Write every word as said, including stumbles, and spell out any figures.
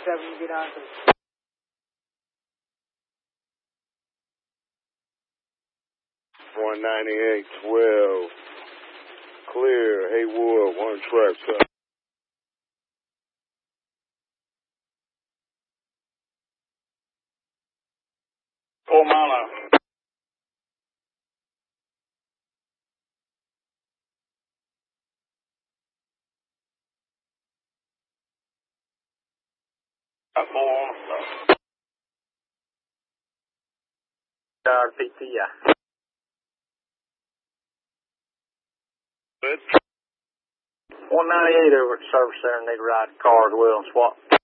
seven, you get on to one ninety-eight twelve. Clear, Haywood, one track, sir. Four mile. Four. R P T, yeah. Good. one ninety-eight over at the service center, need to ride the car as well and swap.